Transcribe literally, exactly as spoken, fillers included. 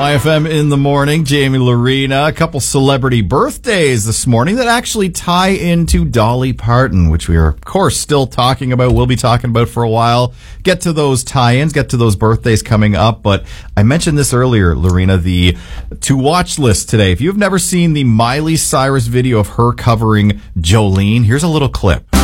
Y F M in the morning, Jamie Lorena. A couple celebrity birthdays this morning that actually tie into Dolly Parton, which we are, of course, still talking about. We'll be talking about for a while. Get to those tie-ins, get to those birthdays coming up. But I mentioned this earlier, Lorena, the to-watch list today. If you've never seen the Miley Cyrus video of her covering Jolene, here's a little clip.